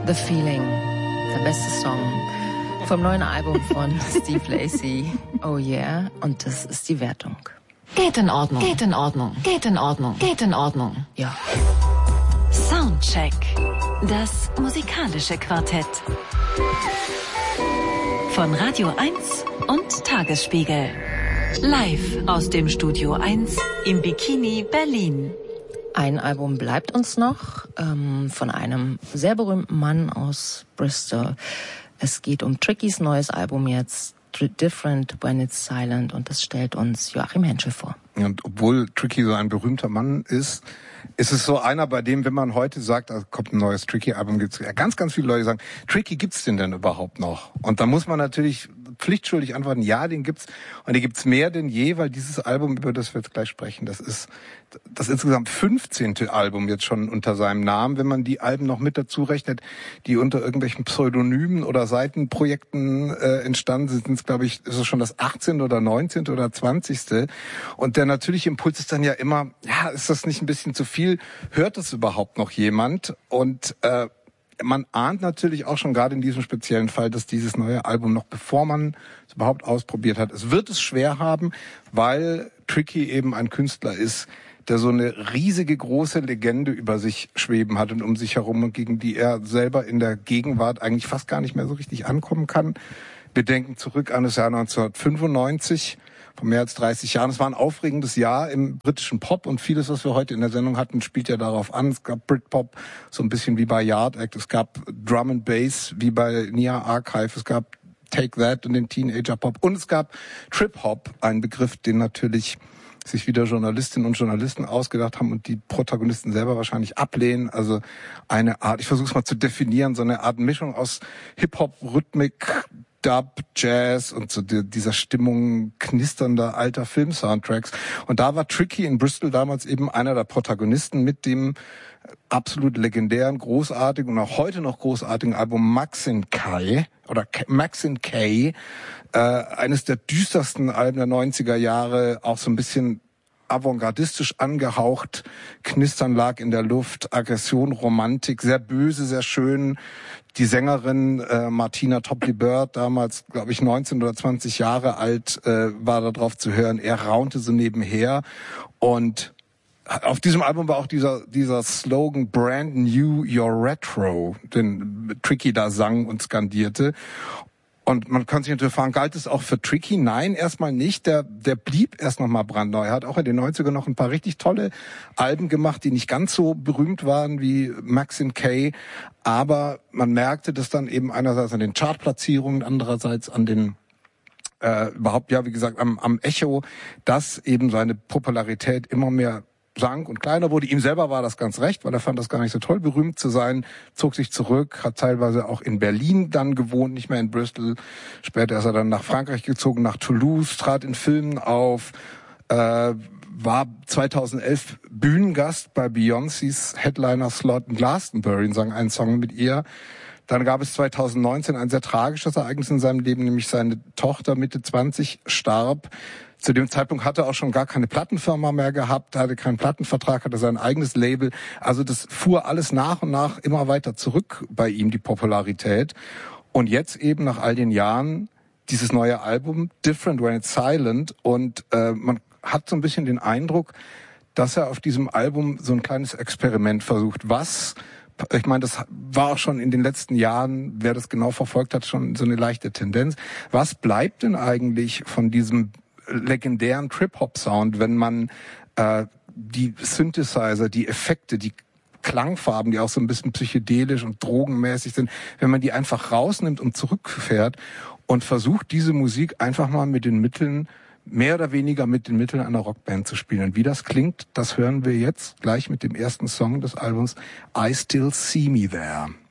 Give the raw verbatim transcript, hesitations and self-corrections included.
The Feeling, der beste Song vom neuen Album von Steve Lacy. Oh yeah, und das ist die Wertung. Geht in Ordnung, geht in Ordnung, geht in Ordnung, geht in Ordnung. Ja. Soundcheck, das musikalische Quartett. Von Radio eins und Tagesspiegel. Live aus dem Studio eins im Bikini Berlin. Ein Album bleibt uns noch, ähm, von einem sehr berühmten Mann aus Bristol. Es geht um Trickys neues Album jetzt, Different When It's Silent, und das stellt uns Joachim Henschel vor. Und obwohl Tricky so ein berühmter Mann ist, ist es so einer, bei dem, wenn man heute sagt, da kommt ein neues Tricky-Album, gibt's ja ganz, ganz viele Leute, die sagen, Tricky, gibt's den denn überhaupt noch? Und da muss man natürlich pflichtschuldig antworten, ja, den gibt's. Und den gibt's mehr denn je, weil dieses Album, über das wir jetzt gleich sprechen, das ist das insgesamt fünfzehnte Album jetzt schon unter seinem Namen. Wenn man die Alben noch mit dazu rechnet, die unter irgendwelchen Pseudonymen oder Seitenprojekten äh, entstanden sind, sind es, glaube ich, ist es schon das achtzehnte oder neunzehnte oder zwanzigste. Und der natürliche Impuls ist dann ja immer, ja, ist das nicht ein bisschen zu viel? Hört das überhaupt noch jemand? Und äh, man ahnt natürlich auch schon gerade in diesem speziellen Fall, dass dieses neue Album noch, bevor man es überhaupt ausprobiert hat, es wird es schwer haben, weil Tricky eben ein Künstler ist, der so eine riesige, große Legende über sich schweben hat und um sich herum und gegen die er selber in der Gegenwart eigentlich fast gar nicht mehr so richtig ankommen kann. Wir denken zurück an das Jahr neunzehnhundertfünfundneunzig, vor mehr als dreißig Jahren. Es war ein aufregendes Jahr im britischen Pop und vieles, was wir heute in der Sendung hatten, spielt ja darauf an. Es gab Britpop, so ein bisschen wie bei Yard Act. Es gab Drum and Bass, wie bei Nia Archive. Es gab Take That und den Teenager Pop. Und es gab Trip Hop, ein Begriff, den natürlich sich wieder Journalistinnen und Journalisten ausgedacht haben und die Protagonisten selber wahrscheinlich ablehnen. Also eine Art, ich versuche es mal zu definieren, so eine Art Mischung aus Hip-Hop, Rhythmik, Dub, Jazz und so dieser Stimmung knisternder alter Film-Soundtracks. Und da war Tricky in Bristol damals eben einer der Protagonisten mit dem absolut legendären, großartigen und auch heute noch großartigen Album Maxine K. oder Maxine K. Äh, eines der düstersten Alben der neunziger Jahre, auch so ein bisschen avantgardistisch angehaucht, Knistern lag in der Luft, Aggression, Romantik, sehr böse, sehr schön. Die Sängerin äh, Martina Topley-Bird, damals, glaube ich, neunzehn oder zwanzig Jahre alt, äh, war da drauf zu hören. Er raunte so nebenher. Und auf diesem Album war auch dieser dieser Slogan Brand New Your Retro, den Tricky da sang und skandierte. Und man kann sich natürlich fragen, galt es auch für Tricky? Nein, erstmal nicht. Der der blieb erst noch mal brandneu. Er hat auch in den neunzigern noch ein paar richtig tolle Alben gemacht, die nicht ganz so berühmt waren wie Maxine K. Aber man merkte das dann eben einerseits an den Chartplatzierungen, andererseits an den äh, überhaupt, ja, wie gesagt, am, am Echo, dass eben seine Popularität immer mehr sank und kleiner wurde. Ihm selber war das ganz recht, weil er fand das gar nicht so toll, berühmt zu sein, zog sich zurück, hat teilweise auch in Berlin dann gewohnt, nicht mehr in Bristol. Später ist er dann nach Frankreich gezogen, nach Toulouse, trat in Filmen auf, äh, war zweitausendelf Bühnengast bei Beyoncés Headliner-Slot in Glastonbury und sang einen Song mit ihr. Dann gab es zweitausendneunzehn ein sehr tragisches Ereignis in seinem Leben, nämlich seine Tochter Mitte zwanzig starb. Zu dem Zeitpunkt hatte er auch schon gar keine Plattenfirma mehr gehabt, hatte keinen Plattenvertrag, hatte sein eigenes Label. Also das fuhr alles nach und nach immer weiter zurück bei ihm, die Popularität. Und jetzt eben nach all den Jahren dieses neue Album, Different When It's Silent. Und äh, man hat so ein bisschen den Eindruck, dass er auf diesem Album so ein kleines Experiment versucht. Was, ich meine, das war auch schon in den letzten Jahren, wer das genau verfolgt hat, schon so eine leichte Tendenz. Was bleibt denn eigentlich von diesem legendären Trip-Hop-Sound, wenn man äh, die Synthesizer, die Effekte, die Klangfarben, die auch so ein bisschen psychedelisch und drogenmäßig sind, wenn man die einfach rausnimmt und zurückfährt und versucht, diese Musik einfach mal mit den Mitteln, mehr oder weniger mit den Mitteln einer Rockband zu spielen. Und wie das klingt, das hören wir jetzt gleich mit dem ersten Song des Albums I Still See Me There.